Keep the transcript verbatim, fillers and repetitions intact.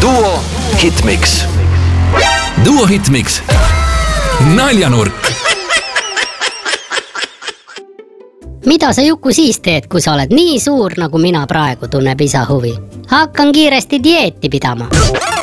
Duo Hitmix. Duo Hitmix. Naljanurk. Mida sa Juku siis teed, kui sa oled nii suur, nagu mina praegu tunneb isa huvi? Hakkan kiiresti dieeti pidama.